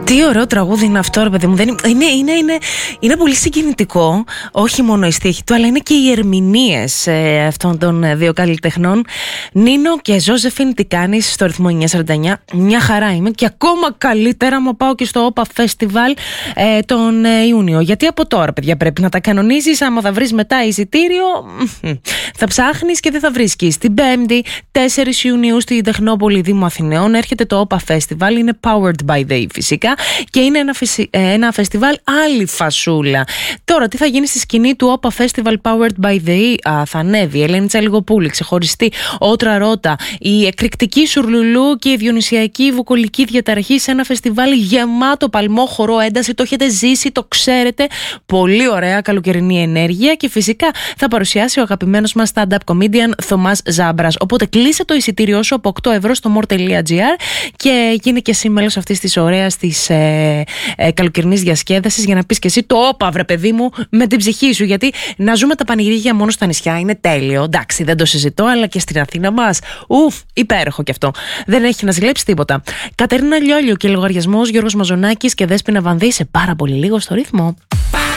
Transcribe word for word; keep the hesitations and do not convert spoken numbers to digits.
Τι ωραίο τραγούδι είναι αυτό, ρε παιδί μου. Δεν είναι, είναι, είναι, είναι πολύ συγκινητικό. Όχι μόνο η στίχη του, αλλά είναι και οι ερμηνείες ε, αυτών των ε, δύο καλλιτεχνών. Νίνο και Ζώζεφιν, τι κάνεις στο ρυθμό εννιακόσια σαράντα εννιά. Μια χαρά είμαι και ακόμα καλύτερα μου πάω και στο όπα Festival ε, τον ε, Ιούνιο. Γιατί από τώρα, παιδιά, πρέπει να τα κανονίζεις. Άμα θα βρεις μετά εισιτήριο, θα ψάχνεις και δεν θα βρίσκεις. Την Πέμπτη, τέσσερις Ιουνίου, στην Τεχνόπολη Δήμου Αθηναίων, έρχεται το όπα Festival. Είναι powered by they φυσικά. Και είναι ένα, φυσι... ένα φεστιβάλ άλλη φασούλα. Τώρα, τι θα γίνει στη σκηνή του όπα Festival Powered by the E? Α, θα ανέβει η Ελένη Τσαλιγοπούλη, ξεχωριστή Ότρα Ρώτα, η εκρηκτική Σουρλουλού και η διονυσιακή βουκολική διαταραχή σε ένα φεστιβάλ γεμάτο παλμό, χορό, ένταση. Το έχετε ζήσει, το ξέρετε. Πολύ ωραία καλοκαιρινή ενέργεια και φυσικά θα παρουσιάσει ο αγαπημένος μας stand-up comedian Θωμάς Ζάμπρας. Οπότε κλείσε το εισιτήριό σου από οκτώ ευρώ στο more τελεία gr και γίνει και εσύ μέλος αυτής της ωραίας της ε, ε, καλοκαιρινής διασκέδασης για να πεις και εσύ το όπα, βρε παιδί μου, με την ψυχή σου. Γιατί να ζούμε τα πανηγύρια μόνο στα νησιά είναι τέλειο. Εντάξει, δεν το συζητώ, αλλά και στην Αθήνα μας. Ουφ, υπέροχο κι αυτό. Δεν έχει να ζηλέψει τίποτα. Κατερίνα Λιόλιο και λογαριασμός Γιώργος Μαζονάκης και Δέσποινα Βανδύ σε πάρα πολύ λίγο στο ρυθμό.